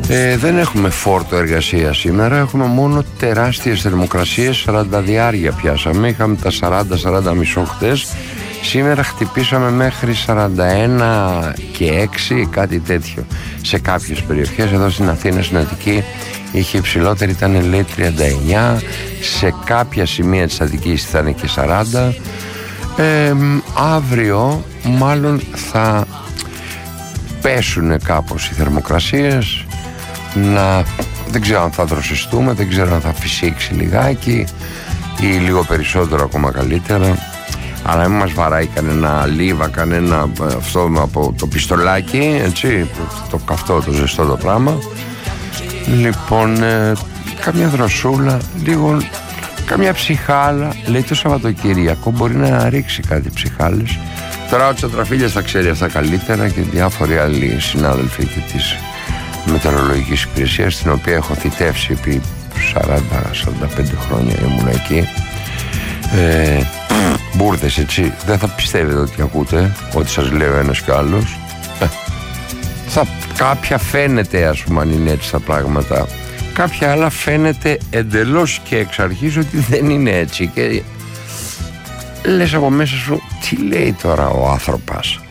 Δεν έχουμε φόρτο εργασία σήμερα. Έχουμε μόνο τεράστιες θερμοκρασίες. 40 διάρκεια πιάσαμε. Είχαμε τα 40 μισό χτες. Σήμερα χτυπήσαμε μέχρι 41 και 6, κάτι τέτοιο σε κάποιες περιοχές. Εδώ στην Αθήνα, στην Αττική, είχε υψηλότερη, ήταν λέει 39. Σε κάποια σημεία της Αττικής θα είναι και 40. Αύριο μάλλον θα πέσουν κάπως οι θερμοκρασίες. Δεν ξέρω αν θα δροσιστούμε, δεν ξέρω αν θα φυσήξει λιγάκι ή λίγο περισσότερο, ακόμα καλύτερα. Αλλά μην μας βαράει κανένα λίβα, κανένα αυτό από το πιστολάκι, έτσι, το καυτό, το ζεστό το πράγμα. Λοιπόν, καμιά δροσούλα, λίγο, καμιά ψυχάλα. Λέει το Σαββατοκύριακο μπορεί να ρίξει κάτι ψυχάλες. Τώρα ο Τσατραφίλιας θα ξέρει αυτά καλύτερα και διάφοροι άλλοι συνάδελφοι και της μετεωρολογικής υπηρεσίας, την οποία έχω θητεύσει επί 40-45 χρόνια, ήμουν εκεί. Μπούρδες, έτσι, δεν θα πιστεύετε ότι ακούτε ό,τι σας λέω ένας κι άλλος. Κάποια φαίνεται, ας πούμε, αν είναι έτσι τα πράγματα, κάποια άλλα φαίνεται εντελώς και εξ αρχής ότι δεν είναι έτσι και λες από μέσα σου, τι λέει τώρα ο άνθρωπος.